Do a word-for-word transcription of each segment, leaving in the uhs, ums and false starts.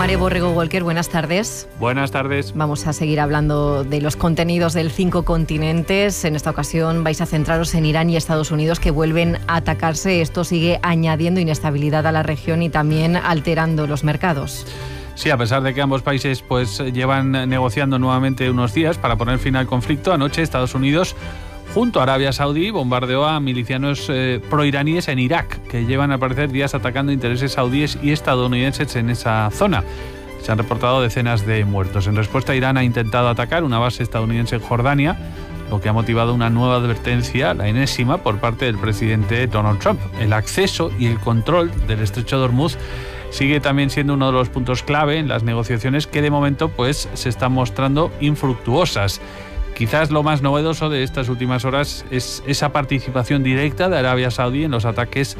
Mario Borrego Walker, buenas tardes. Buenas tardes. Vamos a seguir hablando de los contenidos del Cinco Continentes. En esta ocasión vais a centraros en Irán y Estados Unidos, que vuelven a atacarse. Esto sigue añadiendo inestabilidad a la región y también alterando los mercados. Sí, a pesar de que ambos países pues llevan negociando nuevamente unos días para poner fin al conflicto, anoche Estados Unidos, junto a Arabia Saudí, bombardeó a milicianos eh, proiraníes en Irak, que llevan al parecer días atacando intereses saudíes y estadounidenses en esa zona. Se han reportado decenas de muertos. En respuesta, Irán ha intentado atacar una base estadounidense en Jordania, lo que ha motivado una nueva advertencia, la enésima, por parte del presidente Donald Trump. El acceso y el control del estrecho de Hormuz sigue también siendo uno de los puntos clave en las negociaciones que de momento pues se están mostrando infructuosas. Quizás lo más novedoso de estas últimas horas es esa participación directa de Arabia Saudí en los ataques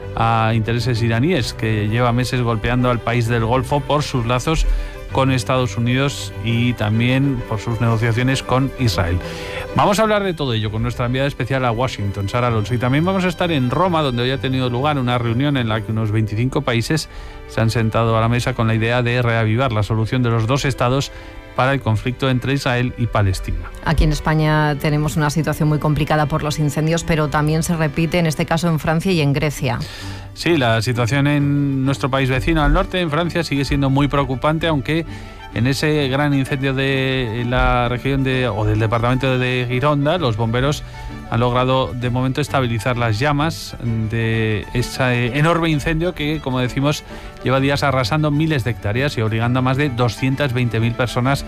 a intereses iraníes, que lleva meses golpeando al país del Golfo por sus lazos con Estados Unidos y también por sus negociaciones con Israel. Vamos a hablar de todo ello con nuestra enviada especial a Washington, Sara Alonso, y también vamos a estar en Roma, donde hoy ha tenido lugar una reunión en la que unos veinticinco países se han sentado a la mesa con la idea de reavivar la solución de los dos estados para el conflicto entre Israel y Palestina. Aquí en España tenemos una situación muy complicada por los incendios, pero también se repite en este caso en Francia y en Grecia. Sí, la situación en nuestro país vecino al norte, en Francia, sigue siendo muy preocupante, aunque en ese gran incendio de la región de, o del departamento de Gironda, los bomberos han logrado de momento estabilizar las llamas de ese enorme incendio que, como decimos, lleva días arrasando miles de hectáreas y obligando a más de doscientas veinte mil personas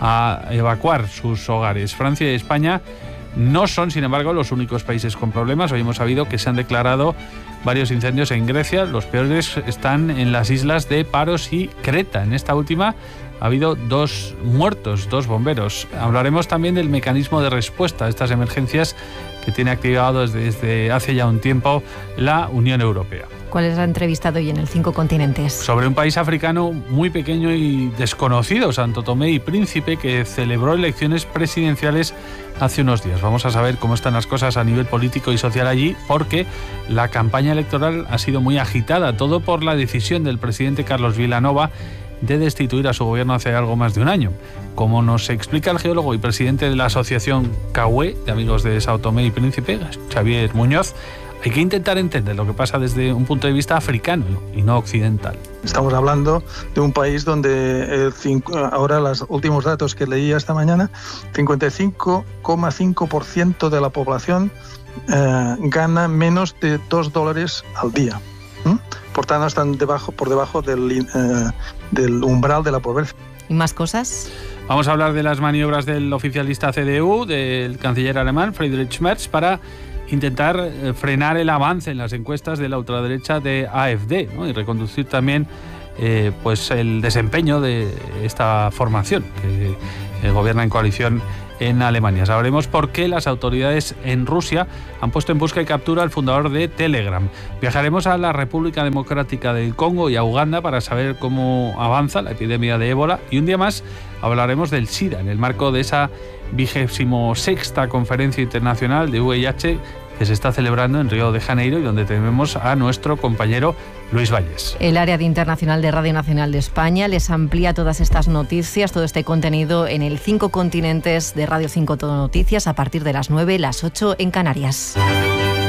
a evacuar sus hogares. Francia y España no son, sin embargo, los únicos países con problemas. Hoy hemos sabido que se han declarado varios incendios en Grecia. Los peores están en las islas de Paros y Creta. En esta última ha habido dos muertos, dos bomberos. Hablaremos también del mecanismo de respuesta a estas emergencias que tiene activado desde, desde hace ya un tiempo la Unión Europea. ¿Cuál es la entrevista de hoy en el Cinco Continentes? Sobre un país africano muy pequeño y desconocido, Santo Tomé y Príncipe, que celebró elecciones presidenciales hace unos días. Vamos a saber cómo están las cosas a nivel político y social allí, porque la campaña electoral ha sido muy agitada, todo por la decisión del presidente Carlos Vilanova de destituir a su gobierno hace algo más de un año. Como nos explica el geólogo y presidente de la asociación CAUE, de amigos de Sao Tomé y Príncipe, Xavier Muñoz, hay que intentar entender lo que pasa desde un punto de vista africano y no occidental. Estamos hablando de un país donde el cinco, ahora los últimos datos que leía esta mañana, cincuenta y cinco coma cinco por ciento de la población eh, gana menos de dos dólares al día. ¿Mm? Por tanto, están debajo, por debajo del, eh, del umbral de la pobreza. ¿Y más cosas? Vamos a hablar de las maniobras del oficialista C D U, del canciller alemán Friedrich Merz, para intentar frenar el avance en las encuestas de la ultraderecha de A F D, ¿no? Y reconducir también eh, pues el desempeño de esta formación que eh, gobierna en coalición en Alemania. Sabremos por qué las autoridades en Rusia han puesto en busca y captura al fundador de Telegram. Viajaremos a la República Democrática del Congo y a Uganda para saber cómo avanza la epidemia de ébola, y un día más hablaremos del SIDA en el marco de esa vigésimo sexta conferencia internacional de V I H que se está celebrando en Río de Janeiro y donde tenemos a nuestro compañero Luis Valles. El área de internacional de Radio Nacional de España les amplía todas estas noticias, todo este contenido en el Cinco Continentes de Radio cinco Todo Noticias a partir de las nueve, las ocho en Canarias.